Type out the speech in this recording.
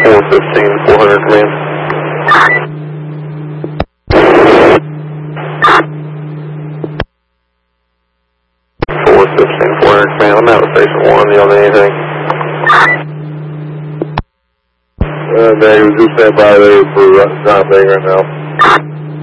415, 400 command. 415, 400 command. I'm out of station 1. Do y'all need anything? Negative. Just stand by there for time being right now.